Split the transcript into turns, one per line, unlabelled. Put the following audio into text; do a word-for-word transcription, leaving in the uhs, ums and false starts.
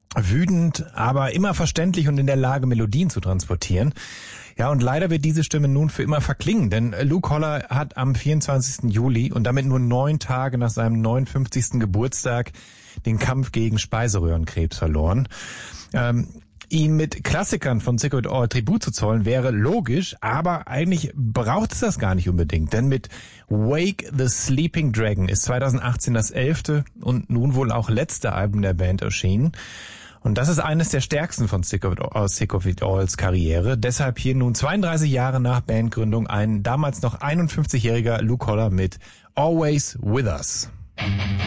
Wütend, aber immer verständlich und in der Lage, Melodien zu transportieren. Ja, und leider wird diese Stimme nun für immer verklingen, denn Luke Holler hat am vierundzwanzigsten Juli und damit nur neun Tage nach seinem neunundfünfzigsten Geburtstag den Kampf gegen Speiseröhrenkrebs verloren. Ähm, ihm mit Klassikern von Sick of It All Tribut zu zollen, wäre logisch, aber eigentlich braucht es das gar nicht unbedingt, denn mit Wake the Sleeping Dragon ist zweitausendachtzehn das elfte und nun wohl auch letzte Album der Band erschienen. Und das ist eines der stärksten von Sick of It All, Sick of It Alls Karriere. Deshalb hier nun zweiunddreißig Jahre nach Bandgründung ein damals noch einundfünfzigjähriger Luke Holler mit Always With Us.